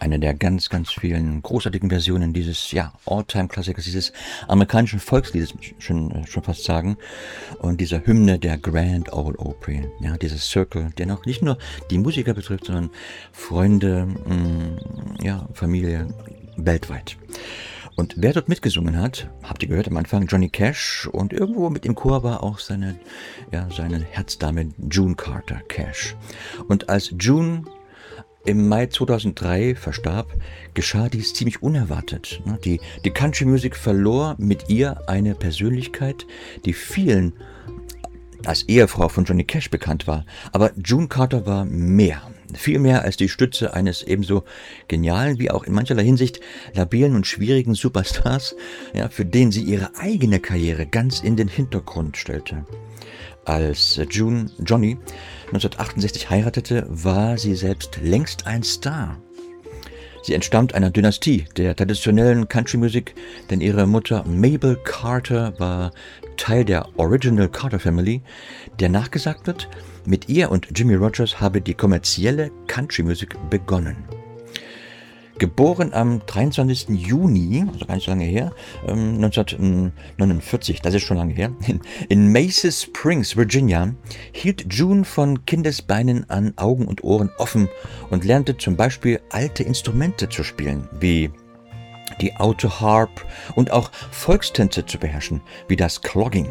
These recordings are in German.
Eine der ganz, ganz vielen großartigen Versionen dieses, ja, All-Time-Klassikers, dieses amerikanischen Volksliedes, schon fast sagen. Und dieser Hymne der Grand Ole Opry, ja, dieses Circle, der noch nicht nur die Musiker betrifft, sondern Freunde, ja, Familie, weltweit. Und wer dort mitgesungen hat, habt ihr gehört am Anfang, Johnny Cash, und irgendwo mit im Chor war auch seine Herzdame June Carter Cash. Und als June im Mai 2003 verstarb, geschah dies ziemlich unerwartet. Die Country Music verlor mit ihr eine Persönlichkeit, die vielen als Ehefrau von Johnny Cash bekannt war. Aber June Carter war mehr. Viel mehr als die Stütze eines ebenso genialen wie auch in mancherlei Hinsicht labilen und schwierigen Superstars, ja, für den sie ihre eigene Karriere ganz in den Hintergrund stellte. Als Johnny 1968 heiratete, war sie selbst längst ein Star. Sie entstammt einer Dynastie der traditionellen Country-Musik, denn ihre Mutter Mabel Carter war Teil der Original Carter Family, der nachgesagt wird, mit ihr und Jimmy Rogers habe die kommerzielle Country-Musik begonnen. Geboren am 23. Juni, also gar nicht so lange her, 1949, das ist schon lange her, in Maces Springs, Virginia, hielt June von Kindesbeinen an Augen und Ohren offen und lernte zum Beispiel alte Instrumente zu spielen, wie die Autoharp, und auch Volkstänze zu beherrschen, wie das Clogging.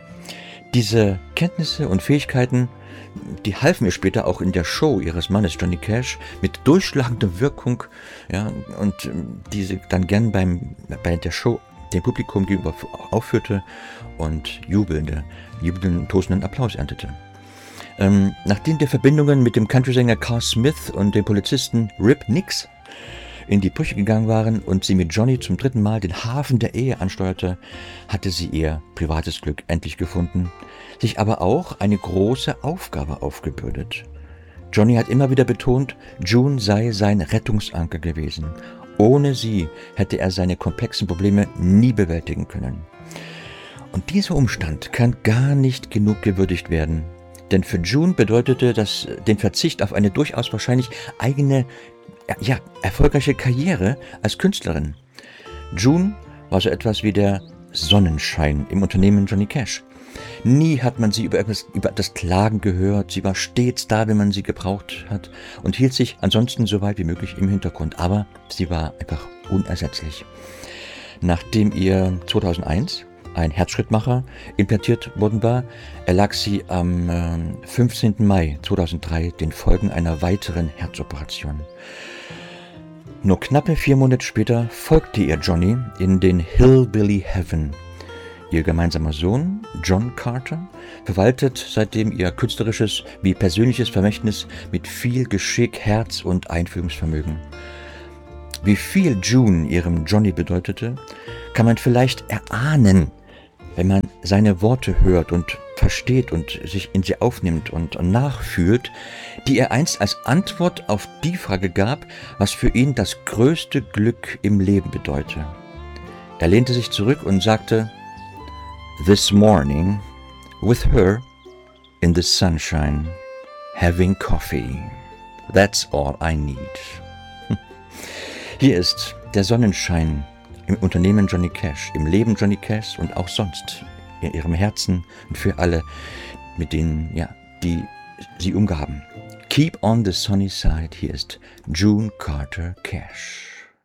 Diese Kenntnisse und Fähigkeiten, die halfen ihr später auch in der Show ihres Mannes Johnny Cash mit durchschlagender Wirkung, ja, und diese dann gern bei der Show dem Publikum gegenüber aufführte und jubelnden, tosenden Applaus erntete. Nachdem die Verbindungen mit dem Country-Sänger Carl Smith und dem Polizisten Rip Nix in die Brüche gegangen waren und sie mit Johnny zum dritten Mal den Hafen der Ehe ansteuerte, hatte sie ihr privates Glück endlich gefunden, sich aber auch eine große Aufgabe aufgebürdet. Johnny hat immer wieder betont, June sei sein Rettungsanker gewesen. Ohne sie hätte er seine komplexen Probleme nie bewältigen können. Und dieser Umstand kann gar nicht genug gewürdigt werden, denn für June bedeutete das den Verzicht auf eine durchaus wahrscheinlich eigene, ja, erfolgreiche Karriere als Künstlerin. June war so etwas wie der Sonnenschein im Unternehmen Johnny Cash. Nie hat man sie über das Klagen gehört, sie war stets da, wenn man sie gebraucht hat, und hielt sich ansonsten so weit wie möglich im Hintergrund, aber sie war einfach unersetzlich. Nachdem ihr 2001 ein Herzschrittmacher implantiert worden war, erlag sie am 15. Mai 2003 den Folgen einer weiteren Herzoperation. Nur knappe 4 Monate später folgte ihr Johnny in den Hillbilly Heaven. Ihr gemeinsamer Sohn, John Carter, verwaltet seitdem ihr künstlerisches wie persönliches Vermächtnis mit viel Geschick, Herz und Einfühlungsvermögen. Wie viel June ihrem Johnny bedeutete, kann man vielleicht erahnen, wenn man seine Worte hört und versteht und sich in sie aufnimmt und nachfühlt, die er einst als Antwort auf die Frage gab, was für ihn das größte Glück im Leben bedeute. Er lehnte sich zurück und sagte: "This morning, with her, in the sunshine, having coffee. That's all I need." Hier ist der Sonnenschein im Unternehmen Johnny Cash, im Leben Johnny Cash und auch sonst, in ihrem Herzen und für alle, mit denen, ja, die sie umgaben. Keep on the sunny side. Hier ist June Carter Cash.